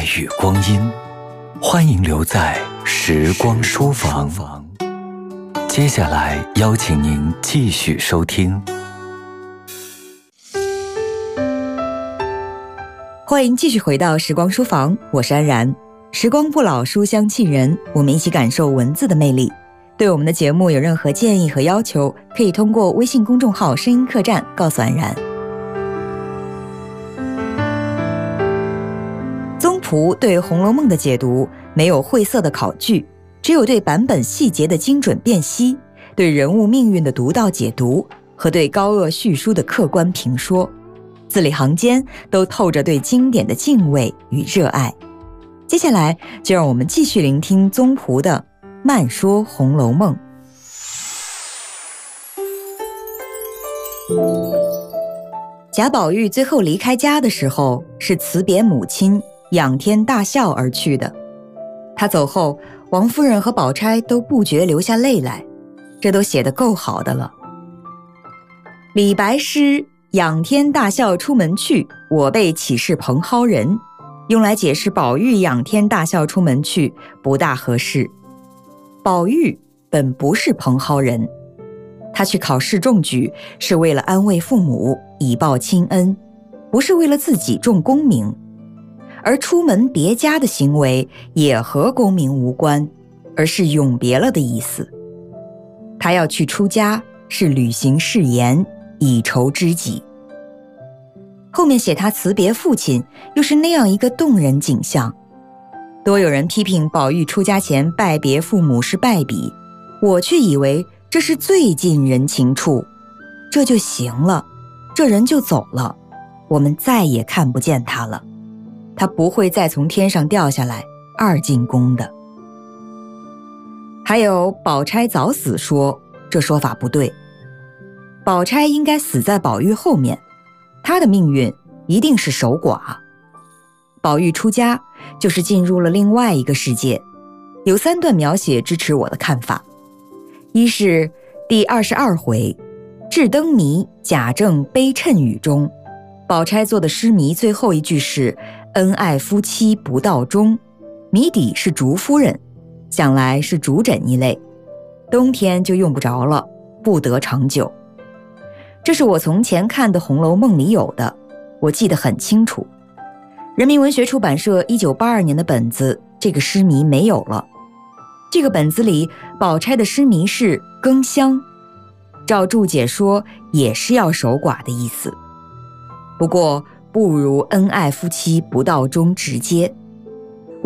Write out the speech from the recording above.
爱与光阴，欢迎留在时光书房。接下来邀请您继续收听。 欢迎继续回到时光书房，我是安然。时光不老，书香沁人，我们一起感受文字的魅力。对我们的节目有任何建议和要求，可以通过微信公众号声音客栈告诉安然。宗璞对《红楼梦》的解读没有晦涩的考据，只有对版本细节的精准辨析，对人物命运的独到解读和对高鹗叙书的客观评说，字里行间都透着对经典的敬畏与热爱。接下来就让我们继续聆听宗璞的慢说《红楼梦》。贾宝玉最后离开家的时候，是辞别母亲，仰天大笑而去的。他走后，王夫人和宝钗都不觉流下泪来，这都写得够好的了。李白诗仰天大笑出门去，我辈岂是蓬蒿人，用来解释宝玉仰天大笑出门去不大合适。宝玉本不是蓬蒿人，他去考试中举是为了安慰父母，以报亲恩，不是为了自己中功名。而出门别家的行为也和功名无关，而是永别了的意思。他要去出家，是履行誓言，以酬知己。后面写他辞别父亲，又是那样一个动人景象。多有人批评宝玉出家前拜别父母是败笔，我却以为这是最近人情处，这就行了，这人就走了，我们再也看不见他了，他不会再从天上掉下来二进宫的。还有宝钗早死说，这说法不对，宝钗应该死在宝玉后面，她的命运一定是守寡。宝玉出家就是进入了另外一个世界，有3段描写支持我的看法。一是第22回智灯谜贾政悲谶语中，宝钗做的诗谜最后一句是恩爱夫妻不到终，谜底是竹夫人，想来是竹枕一类，冬天就用不着了，不得长久。这是我从前看的《红楼梦》里有的，我记得很清楚。人民文学出版社1982年的本子，这个诗谜没有了。这个本子里宝钗的诗谜是更香，照注解说也是要守寡的意思，不过不如恩爱夫妻不到终直接。